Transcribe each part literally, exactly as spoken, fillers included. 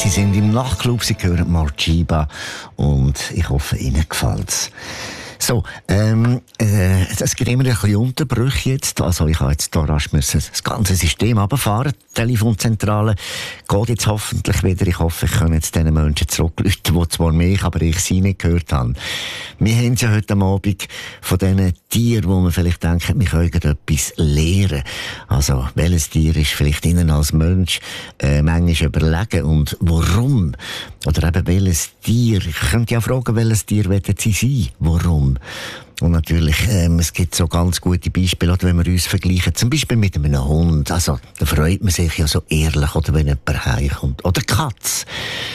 Sie sind im Nachtclub, Sie hören Marciba und ich hoffe, Ihnen gefällt's. So, ähm, äh, es gibt immer ein bisschen Unterbrüche jetzt. Also ich habe jetzt hier rasch müssen das ganze System runterfahren. Die Telefonzentrale geht jetzt hoffentlich wieder. Ich hoffe, ich kann jetzt diesen Menschen zurückrufen, die zwar mich, aber ich sie nicht gehört habe. Wir haben ja heute Abend von diesen Tieren, wo man vielleicht denkt, wir können etwas lernen. Also, welches Tier ist vielleicht Ihnen als Mensch äh, manchmal überlegen und warum? Oder eben welches Tier? Ich könnte ja fragen, welches Tier wollen Sie sein? Warum? Und natürlich, ähm, es gibt so ganz gute Beispiele, oder wenn wir uns vergleichen, zum Beispiel mit einem Hund. Also, da freut man sich ja so ehrlich, oder wenn jemand heimkommt. Oder Katz.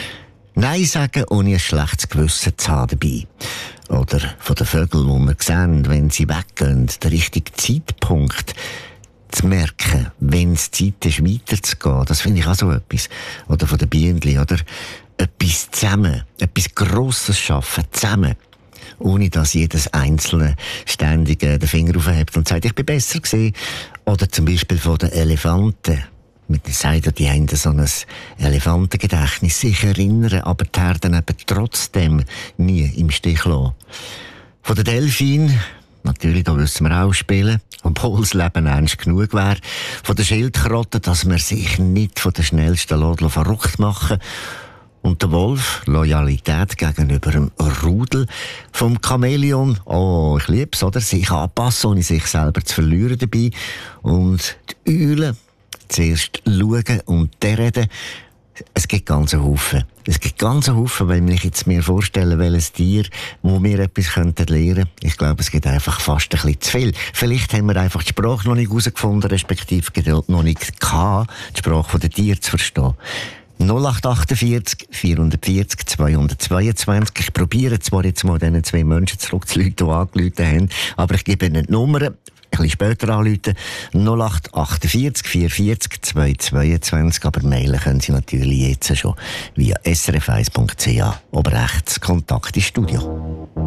Nein sagen, ohne ein schlechtes Gewissen zu haben dabei. Oder von den Vögeln, die wir sehen, wenn sie weggehen, der richtige Zeitpunkt zu merken, wenn es Zeit ist, weiterzugehen. Das finde ich auch so etwas. Oder von den Bienen, oder etwas zusammen, etwas Grosses schaffen, zusammen. Ohne dass jedes Einzelne ständig den Finger aufhebt und sagt, ich bin besser gewesen. Oder zum Beispiel von den Elefanten. Mit den Seiten, die haben so ein Elefantengedächtnis, sich erinnern, aber die Herden eben trotzdem nie im Stich lassen. Von den Delfinen, natürlich, da müssen wir auch spielen, obwohl das Leben ernst genug wäre. Von den Schildkröten, dass man sich nicht von den schnellsten Laden verrückt machen. Und der Wolf, Loyalität gegenüber dem Rudel. Vom Chamäleon, oh, ich lieb's, oder? Sich anpassen, ohne sich selber zu verlieren dabei. Und die Eule, zuerst schauen und dann reden. Es gibt ganz einen Haufen. Es gibt ganz einen Haufen, wenn ich jetzt mir vorstelle, welches Tier, wo wir etwas könnten lernen. Ich glaube, es gibt einfach fast ein bisschen zu viel. Vielleicht haben wir einfach die Sprache noch nicht herausgefunden, respektive noch nicht gehabt, die Sprache der Tiere zu verstehen. null acht achtundvierzig, vierhundertvierzig, zweihundertzweiundzwanzig. Ich probiere zwar jetzt mal diesen zwei Menschen zurückzurufen, die angerufen haben, aber ich gebe ihnen die Nummern, ein bisschen später anrufen. null acht achtundvierzig, vierhundertvierzig, zweihundertzweiundzwanzig. Aber mailen können Sie natürlich jetzt schon via s r f eins punkt c h. Oben rechts, Kontakt ins Studio.